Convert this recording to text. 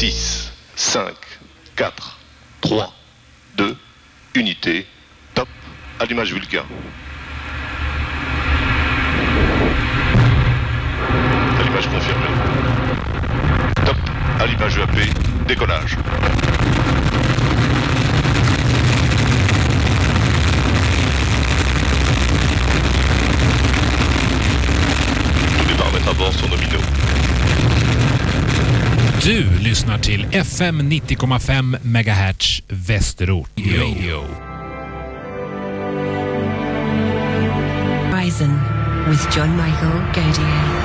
6, 5, 4, 3, 2, unité, top, allumage Vulcain. Allumage confirmé. Top, allumage EAP, décollage. Tous les paramètres à bord sont nominaux. Du lyssnar till FM 90,5 MHz Västerort Radio. Horizon with John Michael Gaudier.